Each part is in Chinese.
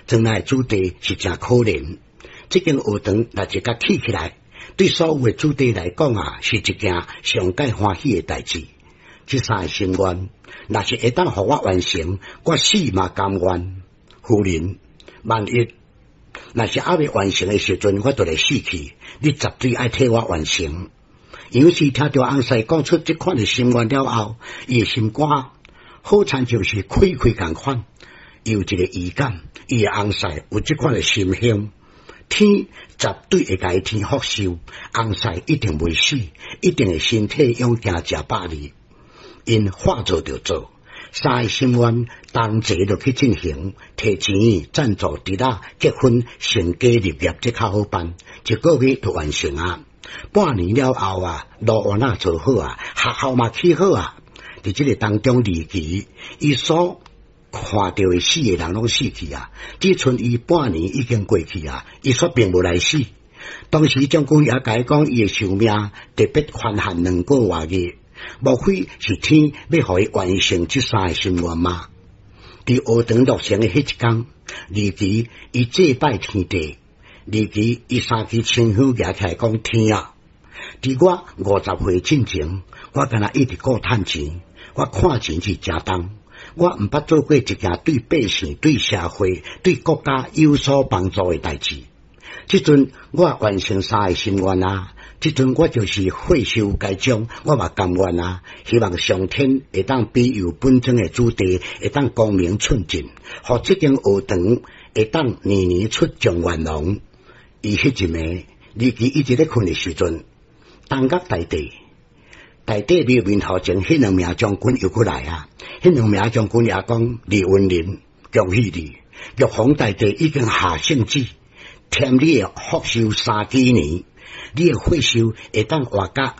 将来主题是真可怜。这间学堂若一甲起起来，对所有的主题来讲啊，是一件上界欢喜的代志。这三个心愿，若是会当互我完成，我死嘛甘愿。夫人，万一若是还未完成的时阵，我就来死去，你绝对爱替我完成。有时听到翁婿讲出这款的心愿了后，伊的心肝好像就是开开共款，有一个预感，伊的翁婿有这款的心胸，天绝对会甲伊天福寿，翁婿一定袂死，一定会身体勇健食百里。因话做就做，三个心愿同齐就去进行，摕钱赞助伫啦结婚成家立业这较好办，一个月就完成啊。半年了后啊，路完啊做好啊，学校嘛起好啊。伫这个当中离奇，伊所看到的死的人拢死去啊，只剩伊半年已经过去啊，伊所并无来死。当时将军也甲伊讲，伊的寿命特别宽限2个多月。莫非是天要互伊完成这三个心愿吗？伫学堂落成的迄一天，离奇伊祭拜天地，离奇伊三支清香举起来讲天啊！伫我50岁进前，我敢若一直顾趁钱，我看钱是正重，我毋捌做过一件对百姓、对社会、对国家有所帮助的代志。即阵我完成三个心愿啊！即阵我就是血寿该终，我嘛甘愿啊！希望上天会当庇佑本庄的主题，会当光明寸进，互这间学堂会当年年出状元郎。伊迄一暝，离奇一直咧困的时阵，东角大地庙面头前，迄2名将军又过来啊！迄2名将军也讲：李文林，恭喜你，玉皇大帝已经下圣旨，添你的福寿3几年。你的血寿会当活到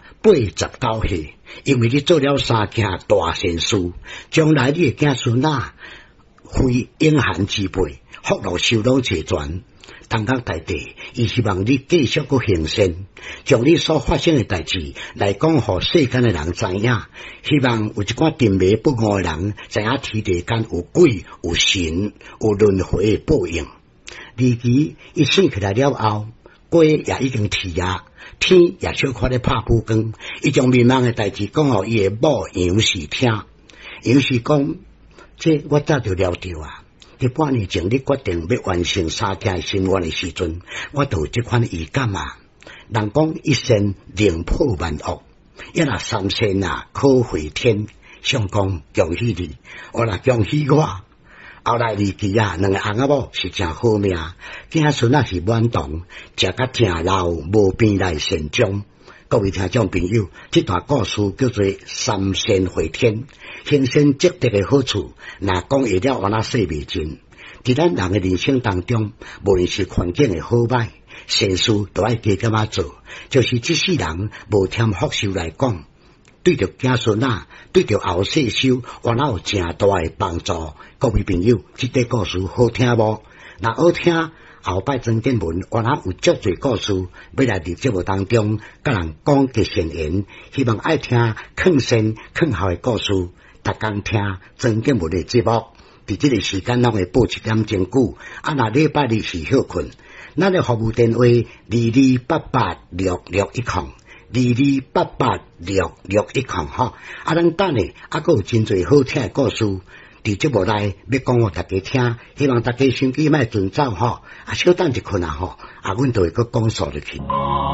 89岁，因为你做了3件大善事，将来你的子孙啊，非永恒之辈，福禄寿拢齐全。东角大帝，伊希望你继续个行善，将你所发生的代志来讲，互世间的人知影。希望有一寡定迷不悟的人知影天地间有鬼、有神、有轮回的报应。离奇伊醒起来了后，鬼也已经啼啊，天也小可咧拍补光，伊将迷茫的代志讲互伊的某杨氏听。杨氏讲：这我早就了着啊！伫半年前，你决定要完成3件心愿的时阵，我就有这款预感啊。人讲一善令破万恶，一若3善啊，可回天。相公恭喜你，我若恭喜我。后来离奇啊，2个翁仔某是真好命，子孙啊是满堂，食甲正老，无边来善终。各位听众朋友，这段故事叫做3善回天，行善积德的好处，若讲会了安那说未尽。伫咱人的人生当中，无论是环境的好歹，善事都爱加减做，就是这世人无添福寿来讲，对着子孙啊，对着后世修，我哪有正大的帮助。各位朋友，这个故事好听无？若好听，后摆曾建文我哪有足侪故事要来伫节目当中，甲人讲吉善言，希望爱听更新更好的故事，逐工听曾建文的节目。伫这个时间，咱会报1点钟久。啊，若礼拜日是休困，咱的服务电话22886610，22886610吼。啊，咱等下还佫有真侪好听的故事。伫节目内要讲互大家听，希望大家手机莫准走吼，啊，小等一困啊吼，啊，阮就会佫讲述入去。